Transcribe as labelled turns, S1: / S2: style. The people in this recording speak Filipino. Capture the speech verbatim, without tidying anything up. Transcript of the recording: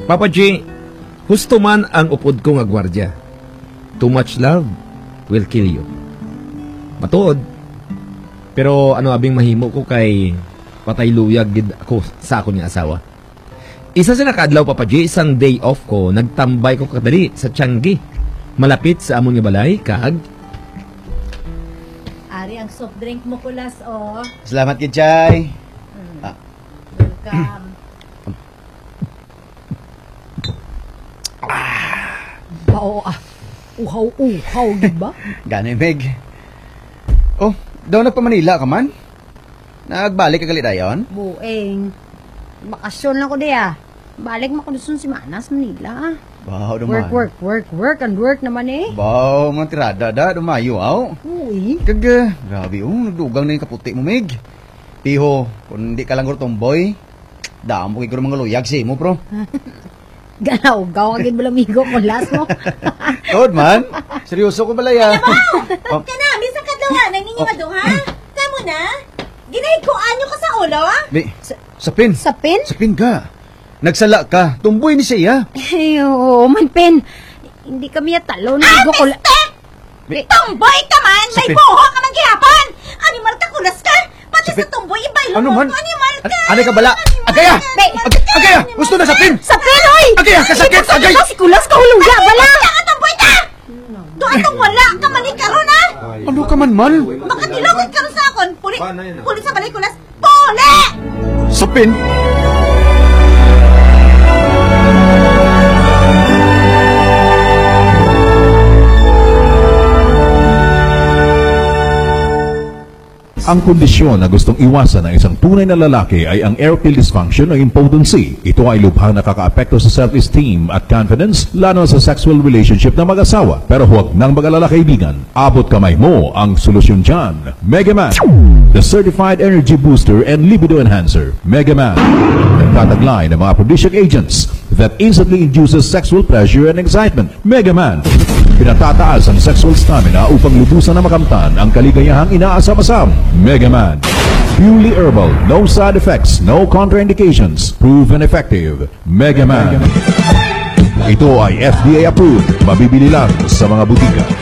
S1: Papa G, husto man ang upod ko nga gwardya. Too much love will kill you. Matuod. Pero ano abing mahimo ko kay patay luyag gid ako sa ako niya asawa. Isa sa nakadlaw, Papa G, isang day off ko, nagtambay ko kadali sa Tianggi. Malapit sa among balay, kag...
S2: Ari, ang soft drink mo kulas, oh.
S3: Salamat kay Chay.
S2: Hmm.
S3: Ah.
S2: Welcome.
S4: Bao ah. Uhaw-uhaw, di ba?
S3: Gano'y Meg. Oh, daw nagpa Manila ka man? Nagbalik ka galit ayon?
S2: Bueng. Bakasyon lang ko di ah. Balik mo ko doon si Manas, Manila.
S3: Wow, dumayo.
S2: Work, work, work, work, and work naman eh.
S3: Wow, mga tirada da, dumayo, aw.
S2: Uy.
S3: Kag, uh, grabe, oh, nagdugang na yung kaputi mo, Meg. Piho, kung hindi ka lang tomboy, daan mo kay kuro mga luyag si mo, bro.
S2: Ganaw, gaw agad balamigo ko last mo.
S3: Good man. Seryoso ko balaya.
S5: Oh. Kana, bisa ka daw ha, nangingin oh. Mado ha? Kamo na? Ginaykuan nyo ka sa ulo ha?
S3: Be, sa pin.
S2: Sa pin?
S3: Sa pin ka. Nagsala ka. Tumboy ni siya.
S2: Ay, oo, man pin. Hindi kami yatalo.
S5: Ah, miste! Tumboy ka man! May buho ka man gihapon! Animal ka, kulas ka! Pati sa tumboy, ibay
S3: ano
S5: mo
S3: man?
S5: ko, animal ka!
S3: Ano ka bala? Agaya! Agaya! Gusto na sa pin!
S2: Sa pin, oy!
S3: Agaya! Kasakit! Agaya!
S2: Si kulas ka huluya, bala!
S5: Ka ka, tumboy ka! Doon itong wala ka man karon ha!
S3: Ano ka man man?
S5: Makadilawit ka rin sa akon! Puli! Puli sa balay kulas! Puli!
S3: Sa pin?
S6: Ang kondisyon na gustong iwasan ng isang tunay na lalaki ay ang erectile dysfunction o impotency. Ito ay lubhang nakakaapekto sa self-esteem at confidence, lalo sa sexual relationship ng mag-asawa. Pero huwag nang mag-alala, kaibigan. Abot kamay mo ang solusyon dyan. Megaman, the certified energy booster and libido enhancer. Megaman, nagtataglay ng mga aphrodisiac agents that instantly induces sexual pleasure and excitement. Megaman, pinatataas ang sexual stamina upang lubusan na makamtan ang kaligayahang inaasam-asam. Megaman, purely herbal, no side effects, no contraindications, proven effective. Megaman. Ito ay F D A approved, mabibili lang sa mga butika.